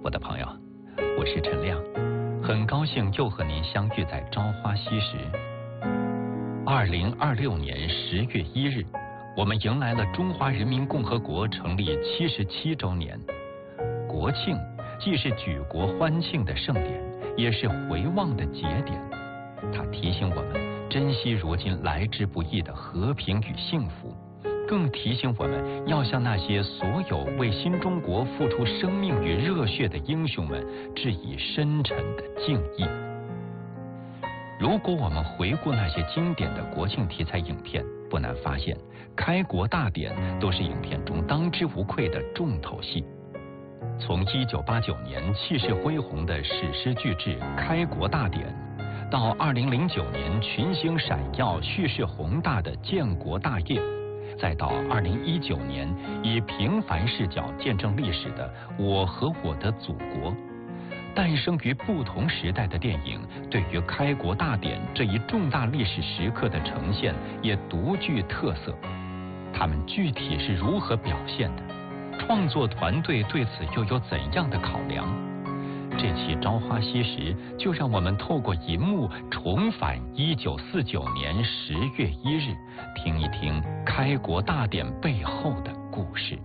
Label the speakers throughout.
Speaker 1: 我的朋友，我是陈亮，很高兴又和您相遇在朝花夕拾。2026年10月1日，我们迎来了中华人民共和国成立77周年。国庆既是举国欢庆的盛典，也是回望的节点。它提醒我们珍惜如今来之不易的和平与幸福，更提醒我们要向那些所有为新中国付出生命与热血的英雄们致以深沉的敬意。如果我们回顾那些经典的国庆题材影片，不难发现，开国大典都是影片中当之无愧的重头戏。从1989年气势恢宏的史诗巨制《开国大典》，到2009年群星闪耀、叙事宏大的《建国大业》，再到2019年以平凡视角见证历史的《我和我的祖国》，诞生于不同时代的电影，对于开国大典这一重大历史时刻的呈现也独具特色。他们具体是如何表现的？创作团队对此又有怎样的考量？这期朝花夕拾就让我们透过银幕重返1949年10月1日，听一听开国大典背后的故事。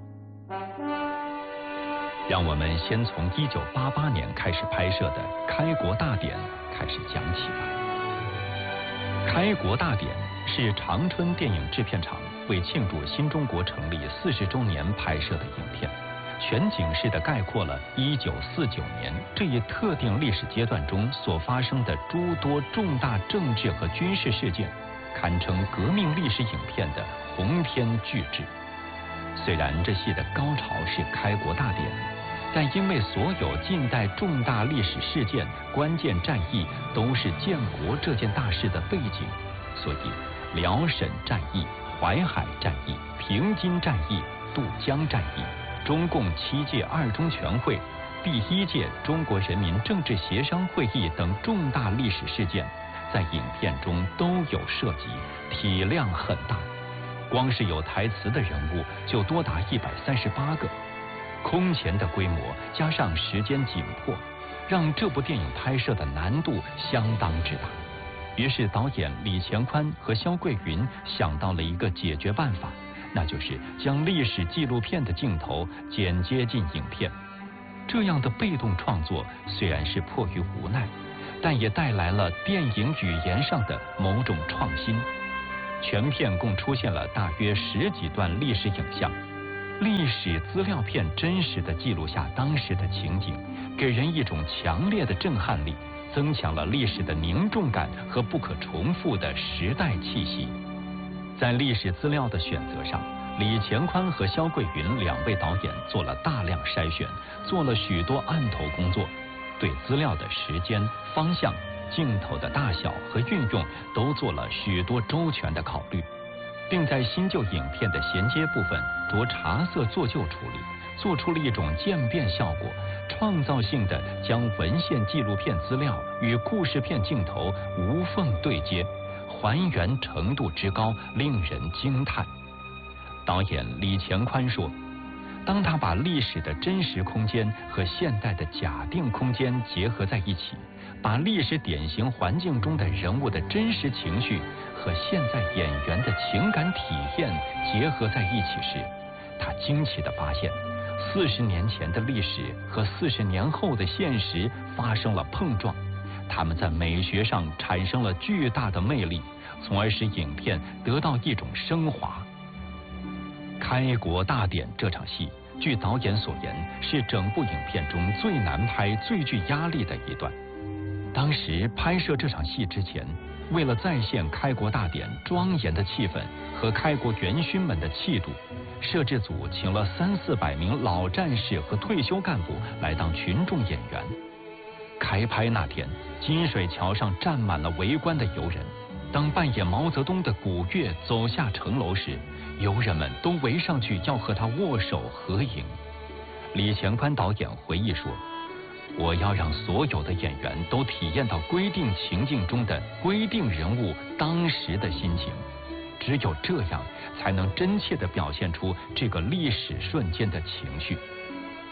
Speaker 1: 让我们先从1988年开始拍摄的开国大典开始讲起吧。开国大典是长春电影制片厂为庆祝新中国成立40周年拍摄的影片，全景式地概括了1949年这一特定历史阶段中所发生的诸多重大政治和军事事件，堪称革命历史影片的鸿篇巨制。虽然这戏的高潮是开国大典，但因为所有近代重大历史事件、关键战役都是建国这件大事的背景，所以辽沈战役、淮海战役、平津战役、渡江战役、中共7届2中全会、第1届中国人民政治协商会议等重大历史事件，在影片中都有涉及，体量很大。光是有台词的人物就多达138个。空前的规模加上时间紧迫，让这部电影拍摄的难度相当之大。于是导演李乾宽和肖桂云想到了一个解决办法，那就是将历史纪录片的镜头剪接进影片。这样的被动创作虽然是迫于无奈，但也带来了电影语言上的某种创新。全片共出现了大约10几段历史影像，历史资料片真实地记录下当时的情景，给人一种强烈的震撼力，增强了历史的凝重感和不可重复的时代气息。在历史资料的选择上，李乾宽和肖桂云2位导演做了大量筛选，做了许多案头工作，对资料的时间、方向、镜头的大小和运用都做了许多周全的考虑，并在新旧影片的衔接部分着茶色做旧处理，做出了一种渐变效果，创造性的将文献纪录片资料与故事片镜头无缝对接，还原程度之高，令人惊叹。导演李乾宽说，当他把历史的真实空间和现代的假定空间结合在一起，把历史典型环境中的人物的真实情绪和现在演员的情感体验结合在一起时，他惊奇地发现，40年前的历史和40年后的现实发生了碰撞，他们在美学上产生了巨大的魅力，从而使影片得到一种升华。开国大典这场戏，据导演所言，是整部影片中最难拍、最具压力的一段。当时拍摄这场戏之前，为了再现开国大典庄严的气氛和开国元勋们的气度，摄制组请了300-400名老战士和退休干部来当群众演员。开拍那天，金水桥上站满了围观的游人。当扮演毛泽东的古月走下城楼时，游人们都围上去要和他握手合影。李乾宽导演回忆说，我要让所有的演员都体验到规定情境中的规定人物当时的心情，只有这样才能真切地表现出这个历史瞬间的情绪。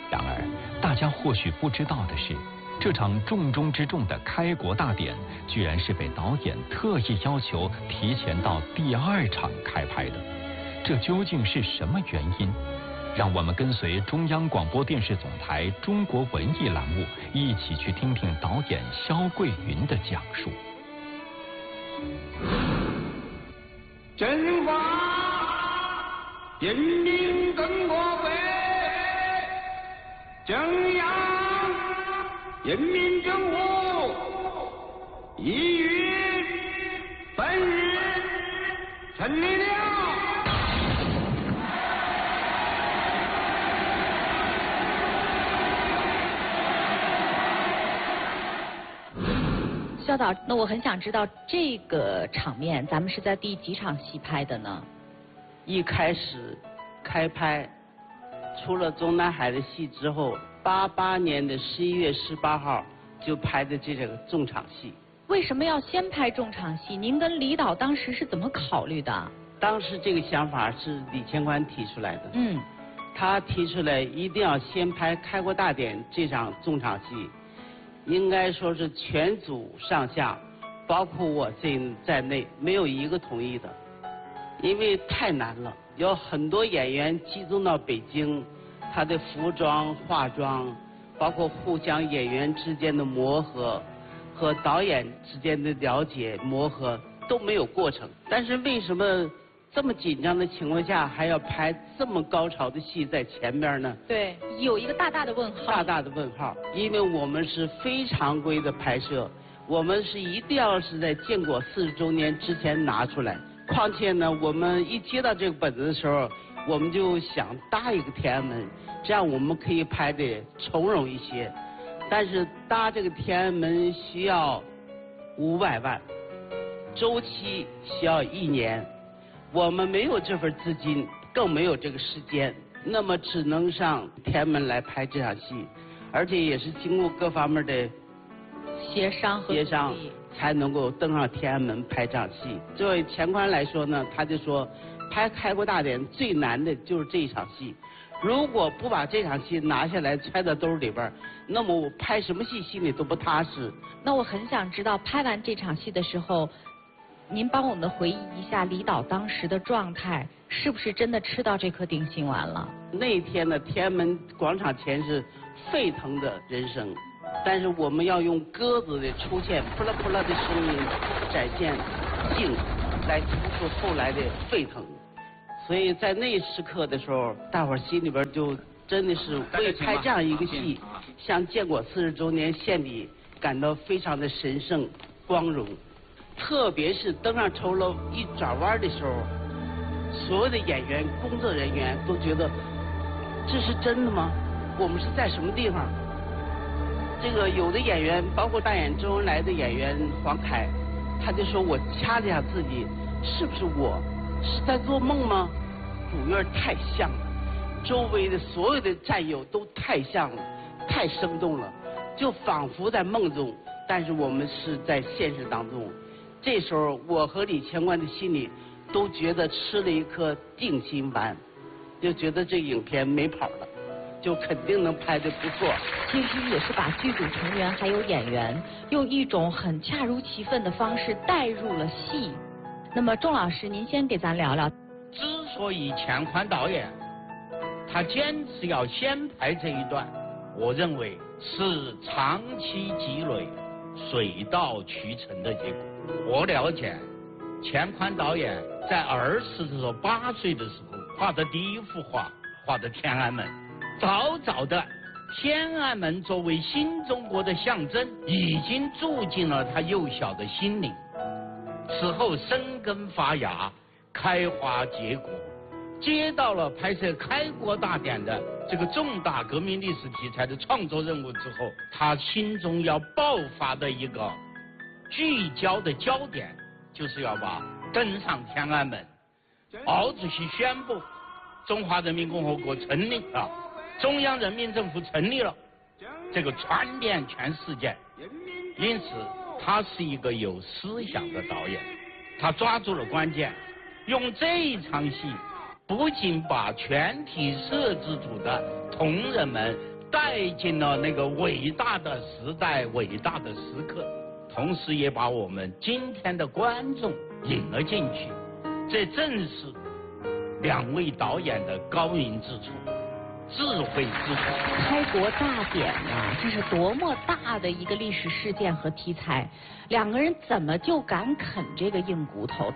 Speaker 1: 然而，大家或许不知道的是，这场重中之重的开国大典，居然是被导演特意要求提前到第2场开拍的。这究竟是什么原因？让我们跟随中央广播电视总台中国文艺栏目，一起去听听导演肖桂云的讲述。
Speaker 2: 中华人民共和国中央人民政府已于本日成立了。
Speaker 3: 肖导，那我很想知道这个场面咱们是在第几场戏拍的呢？
Speaker 4: 一开始开拍，出了中南海的戏之后，88年的11月18号就拍的这个重场戏。
Speaker 3: 为什么要先拍重场戏？您跟李导当时是怎么考虑的？
Speaker 4: 当时这个想法是李乾宽提出来的。他提出来一定要先拍《开国大典》这场重场戏。应该说是全组上下，包括我在内，没有一个同意的，因为太难了，有很多演员集中到北京，他的服装、化妆，包括互相演员之间的磨合，和导演之间的了解磨合都没有过程。但是为什么这么紧张的情况下，还要拍这么高潮的戏在前面呢？
Speaker 3: 对，有一个大大的问号。
Speaker 4: 大大的问号，因为我们是非常规的拍摄，我们是一定要是在建国40周年之前拿出来。况且呢，我们一接到这个本子的时候，我们就想搭一个天安门，这样我们可以拍得从容一些。但是搭这个天安门需要500万，周期需要1年。我们没有这份资金，更没有这个时间，那么只能上天安门来拍这场戏，而且也是经过各方面的
Speaker 3: 协商
Speaker 4: 才能够登上天安门拍这场戏。作为乾宽来说呢，他就说拍《开国大典》最难的就是这一场戏，如果不把这场戏拿下来揣到兜里边，那么我拍什么戏心里都不踏实。
Speaker 3: 那我很想知道，拍完这场戏的时候，您帮我们回忆一下李导当时的状态，是不是真的吃到这颗定心丸了？
Speaker 4: 那一天呢，天安门广场前是沸腾的人声，但是我们要用鸽子的出现，扑啦扑啦的声音，展现静，来突出后来的沸腾。所以在那时刻的时候，大伙儿心里边就真的是为拍这样一个戏，向建国40周年献礼，感到非常的神圣光荣。特别是登上绸楼一转弯的时候，所有的演员、工作人员都觉得这是真的吗？我们是在什么地方？这个有的演员，包括扮演周恩来的演员黄凯，他就说我掐了一下自己，是不是我是在做梦吗？主角太像了，周围的所有的战友都太像了，太生动了，就仿佛在梦中，但是我们是在现实当中。这时候我和李乾宽的心里都觉得吃了一颗定心丸，就觉得这影片没跑了，就肯定能拍得不错。
Speaker 3: 其实也是把剧组成员还有演员用一种很恰如其分的方式带入了戏。那么钟老师，您先给咱聊聊。
Speaker 5: 之所以乾宽导演他坚持要先拍这一段，我认为是长期积累、水到渠成的结果。我了解乾宽导演在儿时的时候，8岁的时候画的第一幅画，画的天安门。早早的，天安门作为新中国的象征，已经住进了他幼小的心灵。此后生根发芽，开花结果。接到了拍摄开国大典的这个重大革命历史题材的创作任务之后，他心中要爆发的一个聚焦的焦点，就是要把登上天安门。毛主席宣布中华人民共和国成立了，中央人民政府成立了，这个传遍全世界。因此他是一个有思想的导演，他抓住了关键，用这一场戏不仅把全体摄制组的同仁们带进了那个伟大的时代、伟大的时刻，同时也把我们今天的观众引了进去。这正是两位导演的高明之处、智慧之处。
Speaker 3: 开国大典啊，这是多么大的一个历史事件和题材，两个人怎么就敢啃这个硬骨头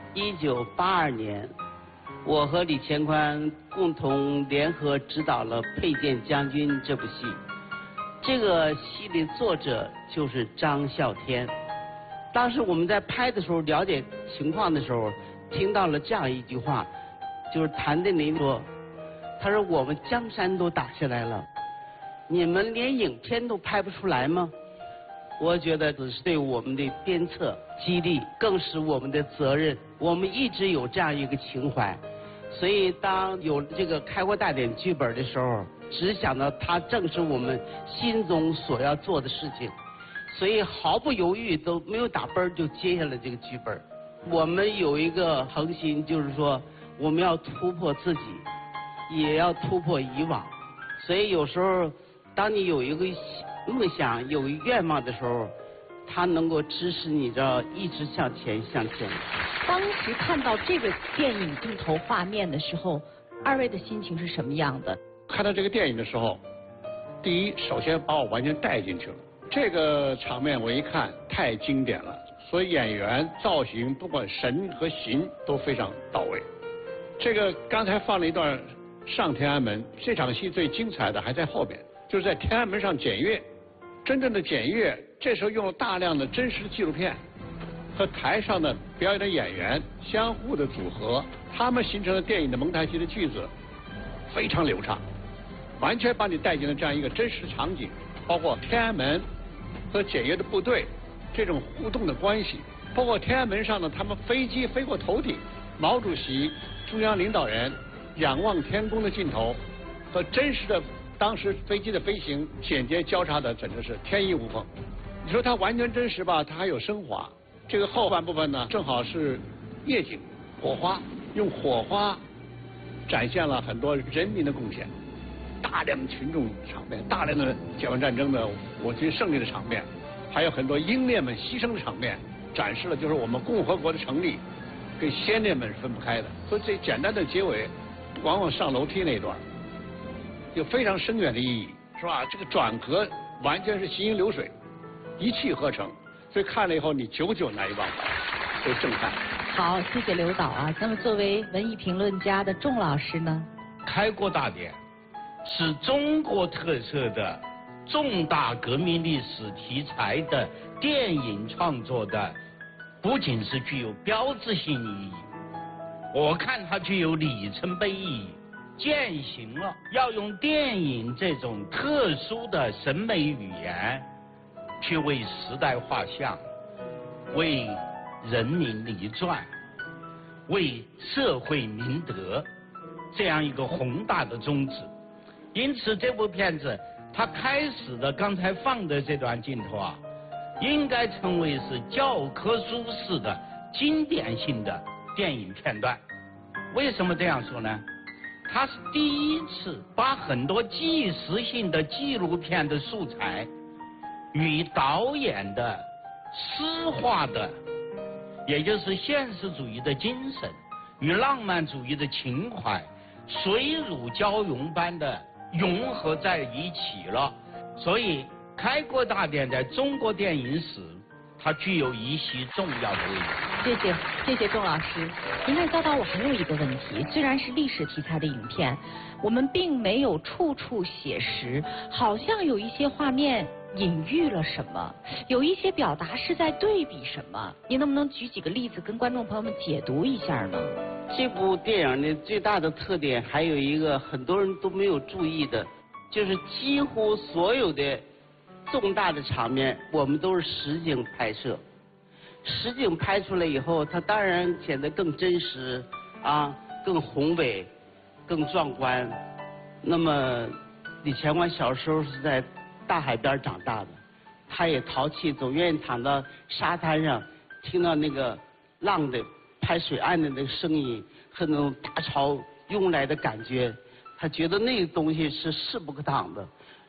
Speaker 4: ？1982年，我和李乾宽共同联合执导了《佩剑将军》这部戏。这个戏的作者就是张孝天。当时我们在拍的时候，了解情况的时候，听到了这样一句话，就是谭盾林说：“他说我们江山都打下来了，你们连影片都拍不出来吗？”我觉得只是对我们的鞭策、激励，更是我们的责任。我们一直有这样一个情怀，所以当有这个开国大典剧本的时候，只想到它正是我们心中所要做的事情，所以毫不犹豫都没有打奔就接下了这个剧本。我们有一个恒心，就是说我们要突破自己，也要突破以往。所以有时候，当你有一个梦想、有一个愿望的时候，它能够支持你这一直向前。
Speaker 3: 当时看到这个电影镜头画面的时候，二位的心情是什么样的？
Speaker 6: 看到这个电影的时候，第一，首先把我完全带进去了。这个场面我一看太经典了，所以演员造型不管神和形都非常到位。这个刚才放了一段上天安门，这场戏最精彩的还在后边，就是在天安门上检阅。真正的检阅，这时候用了大量的真实纪录片和台上的表演的演员相互的组合，他们形成了电影的蒙太奇的句子，非常流畅，完全把你带进了这样一个真实场景，包括天安门和检阅的部队这种互动的关系，包括天安门上呢，他们飞机飞过头顶，毛主席、中央领导人仰望天空的镜头，和真实的当时飞机的飞行简洁交叉的，简直是天衣无缝。你说它完全真实吧，它还有升华。这个后半部分呢，正好是夜景、火花，用火花展现了很多人民的贡献，大量的群众场面，大量的解放战争的我军胜利的场面，还有很多英烈们牺牲的场面，展示了就是我们共和国的成立跟先烈们是分不开的。所以这简单的结尾，往往上楼梯那一段，有非常深远的意义，是吧？这个转折完全是行云流水，一气呵成，所以看了以后你久久难以忘怀，所以震撼。
Speaker 3: 好，谢谢刘导啊。那么作为文艺评论家的仲老师呢？
Speaker 5: 开国大典是中国特色的重大革命历史题材的电影创作的，不仅是具有标志性意义，我看它具有里程碑意义。践行了要用电影这种特殊的审美语言，去为时代画像，为人民立传，为社会明德这样一个宏大的宗旨。因此这部片子它开始的刚才放的这段镜头啊，应该称为是教科书式的经典性的电影片段。为什么这样说呢？它是第一次把很多纪实性的纪录片的素材与导演的诗化的，也就是现实主义的精神与浪漫主义的情怀水乳交融般的融合在一起了。所以开国大典在中国电影史它具有一席重要的位置。
Speaker 3: 谢谢仲老师。您看教导我还有一个问题，虽然是历史题材的影片，我们并没有处处写实，好像有一些画面隐喻了什么，有一些表达是在对比什么，您能不能举几个例子跟观众朋友们解读一下呢？
Speaker 4: 这部电影的最大的特点还有一个很多人都没有注意的，就是几乎所有的重大的场面我们都是实景拍摄。实景拍出来以后，它当然显得更真实啊，更宏伟，更壮观。那么李乾宽小时候是在大海边长大的，他也淘气，总愿意躺到沙滩上，听到那个浪的拍水岸的那个声音和那种大潮涌来的感觉，他觉得那个东西是势不可挡的。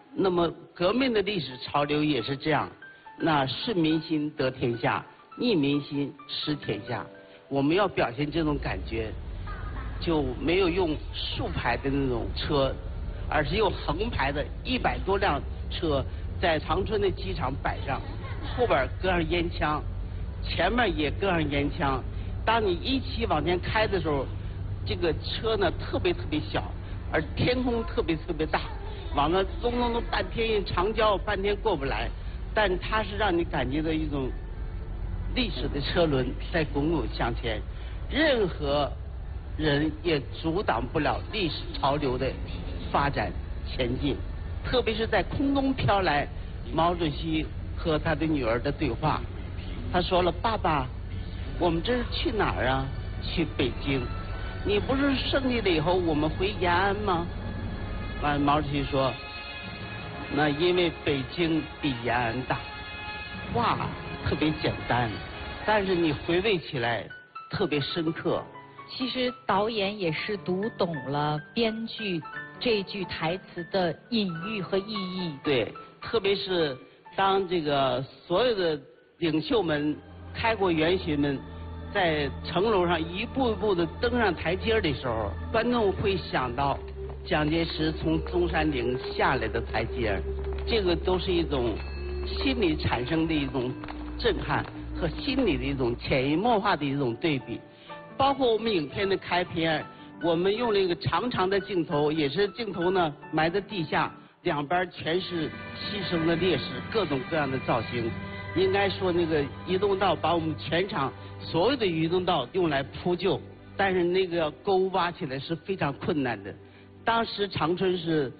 Speaker 4: 那么革命的历史潮流也是这样，那顺民心得天下，逆民心失天下。我们要表现这种感觉，就没有用竖排的那种车，而是用横排的100多辆车在长春的机场摆上，后边搁上烟枪，前面也搁上烟枪。当你一起往前开的时候，这个车呢特别小，而天空特别大，往那咚咚咚半天长焦半天过不来，但它是让你感觉到一种历史的车轮在滚滚向前，任何人也阻挡不了历史潮流的发展前进。特别是在空中飘来毛主席和他的女儿的对话，他说了：“爸爸，我们这是去哪儿啊？去北京。你不是胜利了以后我们回延安吗？”完，毛主席说：“那因为北京比延安大。”话特别简单，但是你回味起来特别深刻。
Speaker 3: 其实导演也是读懂了编剧这句台词的隐喻和意义。
Speaker 4: 对，特别是当这个所有的领袖们、开国元勋们在城楼上一步一步的登上台阶的时候，观众会想到蒋介石从中山陵下来的台阶，这个都是一种心理产生的一种震撼和心理的一种潜移默化的一种对比。包括我们影片的开篇，我们用了一个长长的镜头，也是镜头呢埋在地下，两边全是牺牲的烈士，各种各样的造型。应该说那个移动道把我们全场所有的移动道用来铺就，但是那个沟挖起来是非常困难的。当时长春是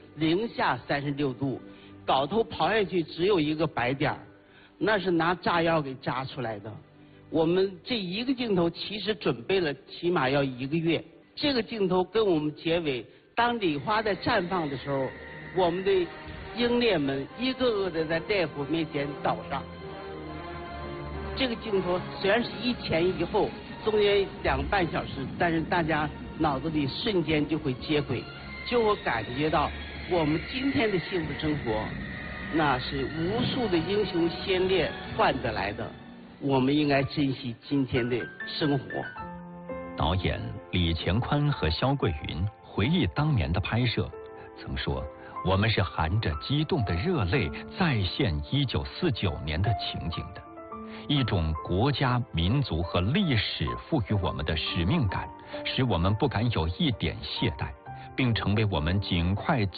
Speaker 4: -36度，镐头刨下去只有一个白点儿，那是拿炸药给炸出来的。我们这一个镜头其实准备了起码要1个月。这个镜头跟我们结尾，当礼花在绽放的时候，我们的英烈们一个个的在大夫面前倒上。这个镜头虽然是一前一后，中间2个半小时，但是大家脑子里瞬间就会接轨，就会感觉到我们今天的幸福生活，那是无数的英雄先烈换得来的。我们应该珍惜今天的生活。
Speaker 1: 导演李乾宽和肖桂云回忆当年的拍摄，曾说：“我们是含着激动的热泪再现1949年的情景的，一种国家、民族和历史赋予我们的使命感，使我们不敢有一点懈怠，并成为我们尽快